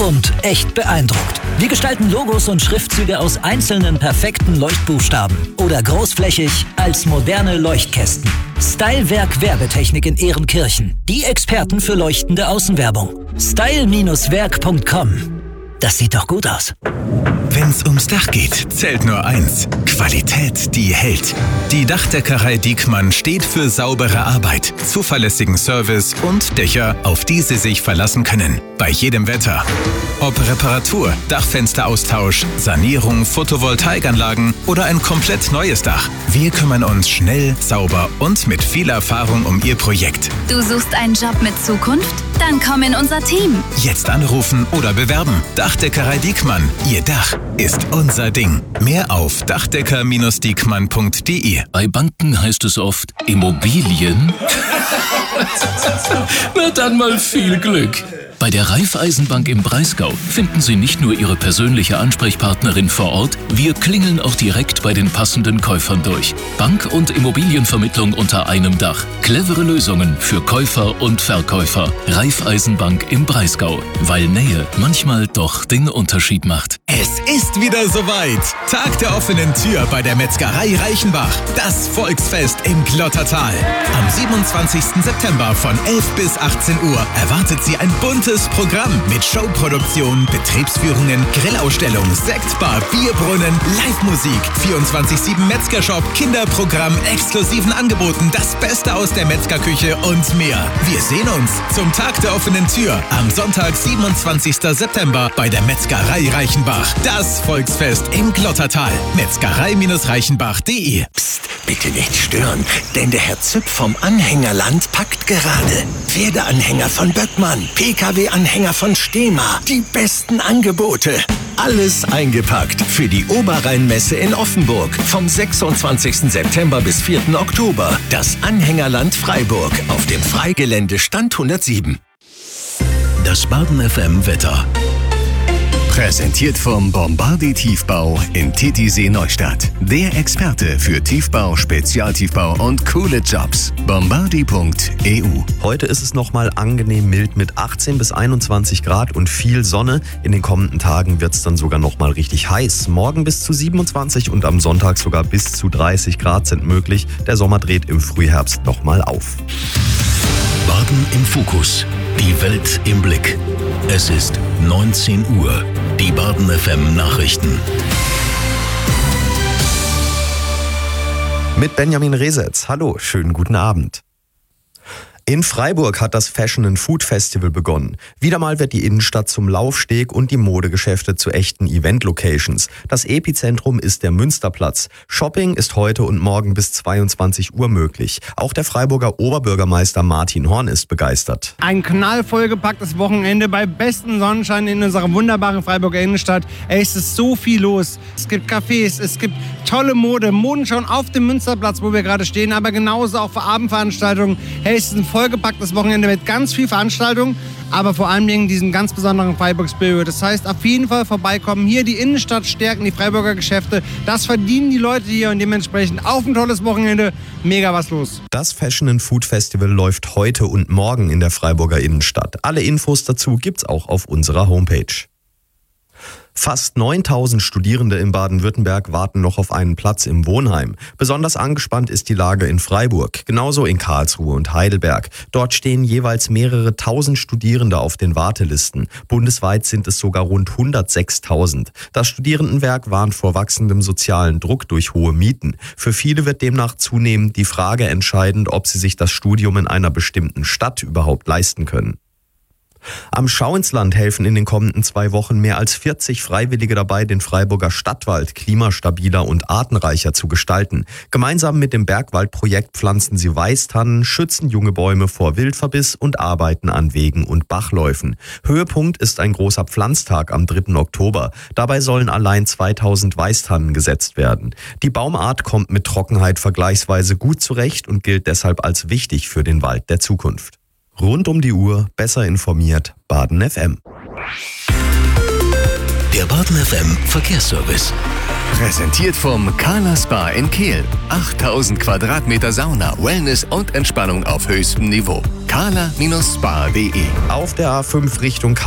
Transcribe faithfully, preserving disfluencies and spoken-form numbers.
und echt beeindruckt. Wir gestalten Logos und Schriftzüge aus einzelnen perfekten Leuchtbuchstaben oder großflächig als moderne Leuchtkästen. Stylewerk Werbetechnik in Ehrenkirchen. Die Experten für leuchtende Außenwerbung. style Werk punkt com. Das sieht doch gut aus. Wenn's ums Dach geht, zählt nur eins. Qualität, die hält. Die Dachdeckerei Diekmann steht für saubere Arbeit, zuverlässigen Service und Dächer, auf die Sie sich verlassen können. Bei jedem Wetter. Ob Reparatur, Dachfensteraustausch, Sanierung, Photovoltaikanlagen oder ein komplett neues Dach. Wir kümmern uns schnell, sauber und mit viel Erfahrung um Ihr Projekt. Du suchst einen Job mit Zukunft? Dann komm in unser Team. Jetzt anrufen oder bewerben. Dachdeckerei Diekmann. Ihr Dach ist unser Ding. Mehr auf dachdecker Diekmann punkt de. Bei Banken heißt es oft Immobilien. Na dann mal viel Glück. Bei der Raiffeisenbank im Breisgau finden Sie nicht nur Ihre persönliche Ansprechpartnerin vor Ort, wir klingeln auch direkt bei den passenden Käufern durch. Bank- und Immobilienvermittlung unter einem Dach. Clevere Lösungen für Käufer und Verkäufer. Raiffeisenbank im Breisgau, weil Nähe manchmal doch den Unterschied macht. Es ist wieder soweit. Tag der offenen Tür bei der Metzgerei Reichenbach. Das Volksfest im Glottertal. Am siebenundzwanzigsten September von elf bis achtzehn Uhr erwartet Sie ein buntes Programm mit Showproduktion, Betriebsführungen, Grillausstellung, Sektbar, Bierbrunnen, Live-Musik, vierundzwanzig sieben Metzgershop, Kinderprogramm, exklusiven Angeboten, das Beste aus der Metzgerküche und mehr. Wir sehen uns zum Tag der offenen Tür am Sonntag, siebenundzwanzigsten September bei der Metzgerei Reichenbach. Das Volksfest im Glottertal. Metzgerei Reichenbach punkt de. Psst, bitte nicht stören, denn der Herr Züpp vom Anhängerland packt gerade. Pferdeanhänger von Böckmann, P K W-Anhänger von Stehma, die besten Angebote. Alles eingepackt für die Oberrheinmesse in Offenburg vom sechsundzwanzigsten September bis vierten Oktober. Das Anhängerland Freiburg auf dem Freigelände Stand hundertsieben. Das Baden F M Wetter. Präsentiert vom Bombardi Tiefbau in Titisee Neustadt. Der Experte für Tiefbau, Spezialtiefbau und coole Jobs. bombardi punkt e u. Heute ist es nochmal angenehm mild mit achtzehn bis einundzwanzig Grad und viel Sonne. In den kommenden Tagen wird es dann sogar nochmal richtig heiß. Morgen bis zu siebenundzwanzig und am Sonntag sogar bis zu dreißig Grad sind möglich. Der Sommer dreht im Frühherbst nochmal auf. Baden im Fokus. Die Welt im Blick. Es ist neunzehn Uhr. Die Baden F M Nachrichten. Mit Benjamin Resetz. Hallo, schönen guten Abend. In Freiburg hat das Fashion and Food Festival begonnen. Wieder mal wird die Innenstadt zum Laufsteg und die Modegeschäfte zu echten Event-Locations. Das Epizentrum ist der Münsterplatz. Shopping ist heute und morgen bis zweiundzwanzig Uhr möglich. Auch der Freiburger Oberbürgermeister Martin Horn ist begeistert. Ein knallvollgepacktes Wochenende bei bestem Sonnenschein in unserer wunderbaren Freiburger Innenstadt. Ey, es ist so viel los. Es gibt Cafés, es gibt tolle Mode, Modenschau auf dem Münsterplatz, wo wir gerade stehen, aber genauso auch für Abendveranstaltungen. Hey, es ist ein vollgepacktes Wochenende mit ganz viel Veranstaltungen, aber vor allen Dingen diesen ganz besonderen Freiburg Spirit. Das heißt, auf jeden Fall vorbeikommen, hier die Innenstadt stärken, die Freiburger Geschäfte. Das verdienen die Leute hier und dementsprechend auf ein tolles Wochenende. Mega was los. Das Fashion and Food Festival läuft heute und morgen in der Freiburger Innenstadt. Alle Infos dazu gibt's auch auf unserer Homepage. Fast neuntausend Studierende in Baden-Württemberg warten noch auf einen Platz im Wohnheim. Besonders angespannt ist die Lage in Freiburg, genauso in Karlsruhe und Heidelberg. Dort stehen jeweils mehrere tausend Studierende auf den Wartelisten. Bundesweit sind es sogar rund hundertsechstausend. Das Studierendenwerk warnt vor wachsendem sozialen Druck durch hohe Mieten. Für viele wird demnach zunehmend die Frage entscheidend, ob sie sich das Studium in einer bestimmten Stadt überhaupt leisten können. Am Schau ins Land helfen in den kommenden zwei Wochen mehr als vierzig Freiwillige dabei, den Freiburger Stadtwald klimastabiler und artenreicher zu gestalten. Gemeinsam mit dem Bergwaldprojekt pflanzen sie Weißtannen, schützen junge Bäume vor Wildverbiss und arbeiten an Wegen und Bachläufen. Höhepunkt ist ein großer Pflanztag am dritten Oktober. Dabei sollen allein zweitausend Weißtannen gesetzt werden. Die Baumart kommt mit Trockenheit vergleichsweise gut zurecht und gilt deshalb als wichtig für den Wald der Zukunft. Rund um die Uhr, besser informiert, Baden F M. Der Baden F M Verkehrsservice. Präsentiert vom Kala Spa in Kehl. achttausend Quadratmeter Sauna, Wellness und Entspannung auf höchstem Niveau. kala Bindestrich spa punkt de. Auf der A fünf Richtung